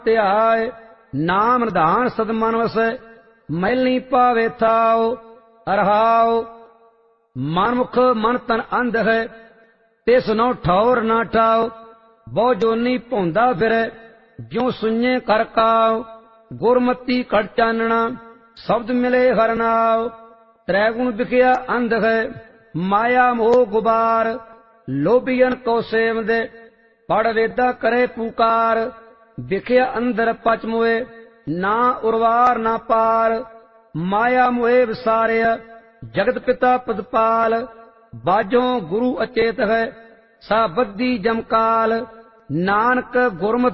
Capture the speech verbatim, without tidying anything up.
ਧਿਆਏ। ਨਾਮ ਨਿਧਾਨ ਸਦਮਨ ਵਸੈ ਮੈਲੀ ਪਾਵੇ ਥਾਉ। ਰਹਾਉ ਮਨਮੁਖ ਮਨ ਤਨ ਅੰਧ ਹੈ ਤਿਸ ਨੋ ਠੌਰ ਨਾ ਠਾਉ। ਬਹੁ ਜੋਨੀ ਭੌਂਦਾ ਫਿਰੈ ਜਿਉ ਸੁਣੇ ਕਰ ਕਾਉ। ਗੁਰਮਤੀ ਕੜ ਚਾਨਣਾ ਸ਼ਬਦ ਮਿਲੇ ਹਰਿ ਨਾਉ। ਤ੍ਰੈ ਗੁਣ ਵਿਖਿਆ ਅੰਧ ਹੈ ਮਾਇਆ ਮੋਹ ਗੁਬਾਰ। ਲੋਭੀਅਨ ਕੋ ਸੇਵਦੇ ਪੜ ਵੇਦਾ ਕਰੇ ਪੁਕਾਰ। ਵਿਖਿਆ ਅੰਦਰ ਪਚ ਮੋਏ ਨਾ ਉਰਵਾਰ ਨਾ ਪਾਰ। ਮਾਇਆ ਮੋਏ ਵਿਸਾਰਿਆ ਜਗਤ ਪਿਤਾ ਪਦਪਾਲ। ਬਾਝੋਂ ਗੁਰੂ ਅਚੇਤ ਹੈ ਸਾ ਬੱਧੀ ਜਮਕਾਲ। ਨਾਨਕ ਗੁਰਮਤਿ